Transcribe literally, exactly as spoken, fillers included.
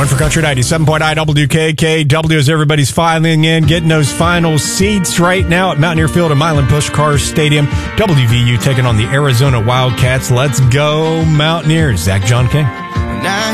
one for Country ninety-seven point nine W K K W as everybody's filing in, getting those final seats right now at Mountaineer Field and Milan Puskar Stadium. W V U taking on the Arizona Wildcats. Let's go Mountaineers. Zach John King. Now